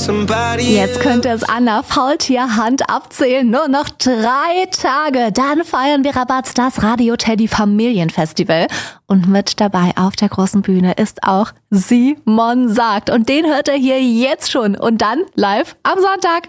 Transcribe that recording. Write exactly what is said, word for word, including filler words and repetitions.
Jetzt könnte es an der Faultierhand abzählen. Nur noch drei Tage. Dann feiern wir Rabatz das Radio Teddy Familienfestival. Und mit dabei auf der großen Bühne ist auch Simon Sagt. Und den hört er hier jetzt schon. Und dann live am Sonntag.